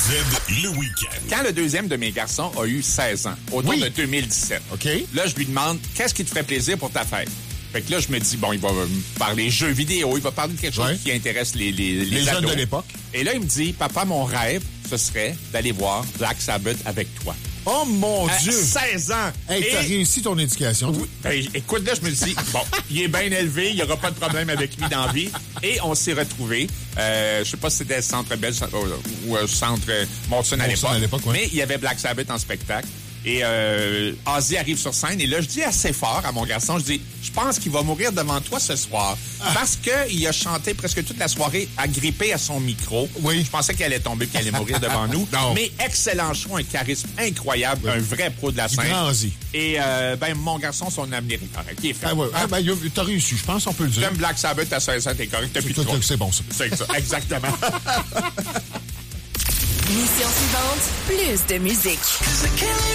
le week-end. Quand le deuxième de mes garçons a eu 16 ans, autour de 2017, OK. Là, je lui demande, qu'est-ce qui te ferait plaisir pour ta fête? Fait que là, je me dis, bon, il va me parler jeux vidéo, il va parler de quelque chose qui intéresse les jeunes ados. de l'époque. Et là, il me dit, papa, mon rêve, ce serait d'aller voir Black Sabbath avec toi. Oh, mon Dieu! 16 ans! Hey, t'as réussi ton éducation. Oui, ben, écoute, là, je me dis, bon, il est bien élevé, il n'y aura pas de problème avec lui dans la vie. Et on s'est retrouvés. Je sais pas si c'était Centre Bell ou Centre Molson à l'époque. Mais il y avait Black Sabbath en spectacle. Et Ozzy arrive sur scène. Et là, je dis assez fort à mon garçon, je dis, je pense qu'il va mourir devant toi ce soir. Parce qu'il a chanté presque toute la soirée agrippé à son micro. Oui. Je pensais qu'il allait tomber, qu'il allait mourir devant nous. Non. Mais excellent show, un charisme incroyable, un vrai pro de la scène. Grand Ozzy. Et mon garçon, son avenir est correct. Il est fait. T'as réussi, je pense, on peut le dire. Comme Black Sabbath à 16 ans, t'es correct. C'est bon, ça. C'est ça, exactement. Mission suivante, plus de musique.